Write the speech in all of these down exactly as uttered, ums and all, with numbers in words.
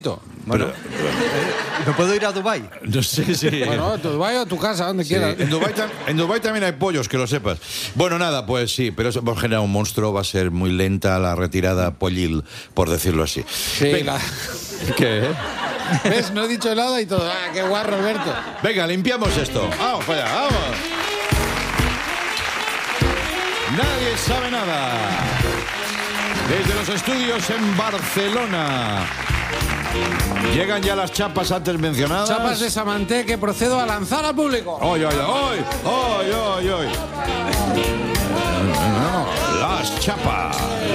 Bueno, Pero, ¿no puedo ir a Dubái? no sé si... Bueno, a Dubái o a tu casa, donde Sí, quieras. En Dubái, tam- en Dubái también hay pollos, que lo sepas. Bueno, nada, pues sí, pero eso por generar un monstruo va a ser muy lenta la retirada pollil, por decirlo así. Sí, Venga. la- ¿Qué? ¿Ves? No he dicho nada y todo. ¡Ah, qué guarro, Alberto! Venga, limpiamos esto. Vamos para allá, vamos. Nadie sabe nada. Desde los estudios en Barcelona. Llegan ya las chapas antes mencionadas. Chapas de Samanté que procedo a lanzar al público. ¡Oy, oy, oy! ¡Oy, oy, oy! Las chapas.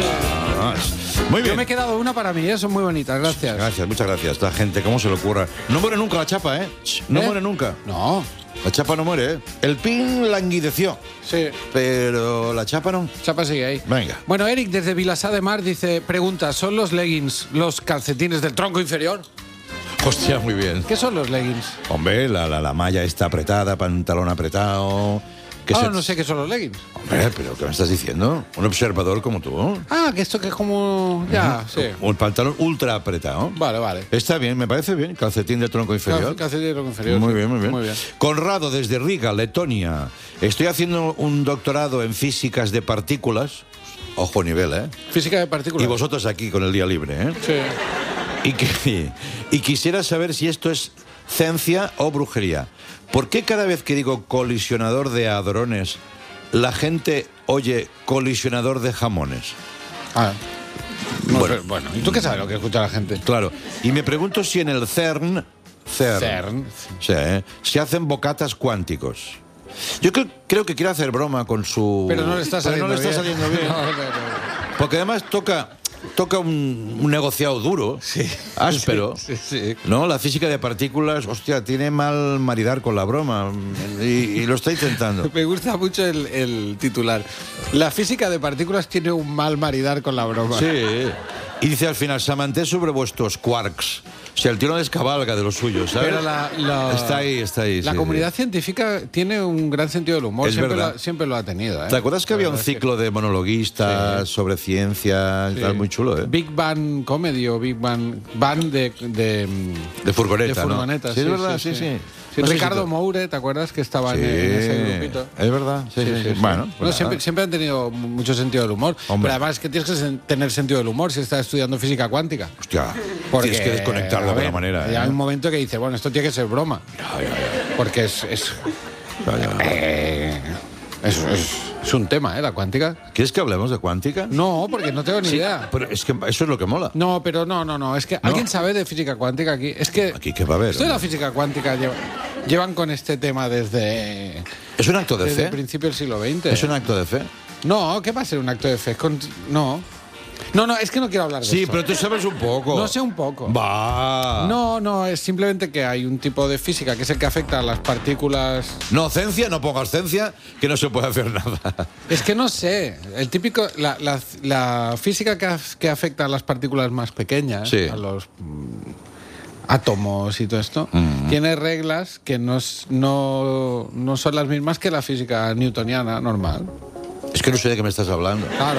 Muy bien. Yo me he quedado una para mí, ¿eh? Son muy bonitas, gracias. Gracias, muchas gracias. La gente, ¿cómo se le ocurra? No muere nunca la chapa, ¿eh? No ¿Eh? muere nunca. No, La chapa no muere, ¿eh? El pin languideció, sí. pero la chapa no. Chapa sigue ahí. Venga. Bueno, Eric, desde Vilassar de Mar, dice, pregunta, ¿son los leggings los calcetines del tronco inferior? Hostia, muy bien. ¿Qué son los leggings? Hombre, la, la, la malla está apretada, pantalón apretado. Que Ah, se- no sé qué son los leggings. Hombre, pero ¿qué me estás diciendo? Un observador como tú. Ah, que esto que es como... Ya, sí. Un pantalón ultra apretado. Vale, vale. Está bien, me parece bien. Calcetín de tronco inferior. Cal- Calcetín del tronco inferior. Muy sí. bien, muy bien. Muy bien. Conrado, desde Riga, Letonia. Estoy haciendo un doctorado en físicas de partículas. Ojo nivel, ¿eh? Física de partículas. Y vosotros aquí con el día libre, ¿eh? Sí. Y, que, y quisiera saber si esto es ciencia o brujería. ¿Por qué cada vez que digo colisionador de hadrones, la gente oye colisionador de jamones? Ah. No, Bueno. pero, bueno, ¿y tú qué sabes lo que escucha la gente? Claro. Y me pregunto si en el CERN... CERN. CERN. Sí, ¿eh? Se hacen bocatas cuánticos. Yo creo, creo que quiere hacer broma con su... Pero no le está Pero saliendo no le está bien. saliendo bien. No, no, no. Porque además toca, toca un, un negociado duro, Sí. áspero. Sí, sí, sí. ¿No? La física de partículas, hostia, tiene mal maridar con la broma. Y, y lo está intentando. Me gusta mucho el, el titular. La física de partículas tiene un mal maridar con la broma. Sí. Y dice al final, Samanté sobre vuestros quarks. O sea, el tío no descabalga de los suyos, ¿sabes? Pero la, la- Está ahí, está ahí. La sí, comunidad sí. científica tiene un gran sentido del humor. Es siempre, verdad. lo, siempre lo ha tenido. ¿eh? ¿Te acuerdas que La había un verdad es que- ciclo de monologuistas Sí. sobre ciencia y Sí. tal? Muy chulo, ¿eh? Big Bang Comedy o Big Bang Band de, de, De furgoneta, de ¿no? furgoneta, Sí, es verdad, sí, sí. Sí, No sé Ricardo si te- Moure, ¿te acuerdas que estaba Sí, en, en ese grupito? es verdad. Sí, sí, sí. Bueno, No, pues siempre, nada. siempre han tenido mucho sentido del humor. Hombre. Pero además es que tienes que sen- tener sentido del humor si estás estudiando física cuántica. Hostia, Porque, tienes que desconectar de a alguna ver, manera. ¿eh? Hay un momento que dice, bueno, esto tiene que ser broma. Porque es... es Ya, ya. eh, es, es- es un tema, ¿eh? La cuántica. ¿Quieres que hablemos de cuántica? No, porque no tengo ni idea. Pero es que eso es lo que mola. No, pero no, no, no. Es que alguien sabe de física cuántica aquí. Es que Aquí, ¿qué va a haber? esto de la física cuántica lleva- llevan con este tema desde, ¿Es un acto de desde el fe? principio del siglo veinte. ¿Es un acto de fe? No, ¿qué va a ser un acto de fe? Es con- No. No, no, es que no quiero hablar de Sí, esto. pero tú sabes un poco. No sé un poco. Va. No, no, es simplemente que hay un tipo de física que es el que afecta a las partículas. No, ciencia, no pongas ciencia, que no se puede hacer nada. Es que no sé. El típico. La, la- la física que, af- que afecta a las partículas más pequeñas, Sí. a los mm, átomos y todo esto, Mm. tiene reglas que no, es- no, no son las mismas que la física newtoniana normal. Es que no sé de qué me estás hablando. Claro.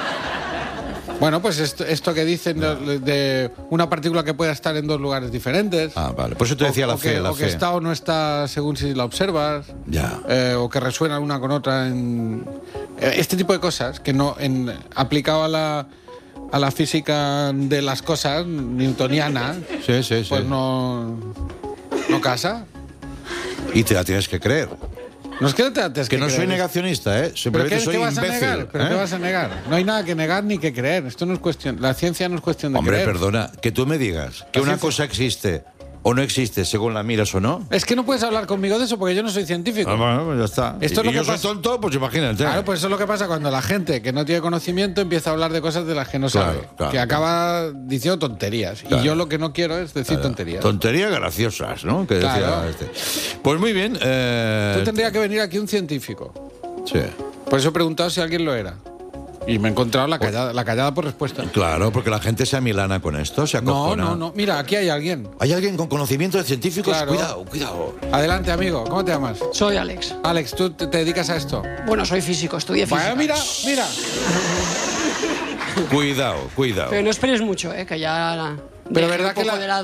Bueno, pues esto, esto que dicen de, de una partícula que pueda estar en dos lugares diferentes. Ah, vale. Por eso te decía o, la o fe, que, la o que fe. está o no está según si la observas. Ya. Eh, o que resuena una con otra en eh, este tipo de cosas que no en aplicado a la a la física de las cosas newtoniana, Sí, sí, sí. pues no no casa. Y te la tienes que creer. No es que te, te- Que no soy creer. negacionista, ¿eh? ¿Pero Simplemente qué, soy qué vas imbécil. a negar? ¿Pero ¿eh? qué vas a negar? No hay nada que negar ni que creer. Esto no es cuestión. La ciencia no es cuestión de Hombre, creer. perdona, que tú me digas que La una ciencia- cosa existe o no existe según la miras o no. Es que no puedes hablar conmigo de eso porque yo no soy científico. Ah, bueno, pues ya está. Esto es y lo yo que soy pasa- tonto, pues imagínate. Claro, pues eso es lo que pasa cuando la gente que no tiene conocimiento empieza a hablar de cosas de las que no Claro, sabe. claro. Que acaba diciendo tonterías. Claro. Y yo lo que no quiero es decir tonterías. Tonterías graciosas, ¿no? Que decía Claro. este. Pues muy bien. Eh, Tú tendría que venir aquí un científico. Sí. Por eso he preguntado si alguien lo era. Y me he encontrado la callada, la callada por respuesta. Claro, porque la gente se amilana con esto, se No, acojona. no, no. Mira, aquí hay alguien. ¿Hay alguien con conocimientos científicos? Claro. Cuidado, cuidado. Adelante, amigo. ¿Cómo te llamas? Soy Alex. Alex, ¿tú te te dedicas a esto? Bueno, soy físico, estudié física. Vaya, mira, mira. Cuidado, cuidado. Pero no esperes mucho, ¿eh? Que ya Pero deje verdad un que poco la- de lado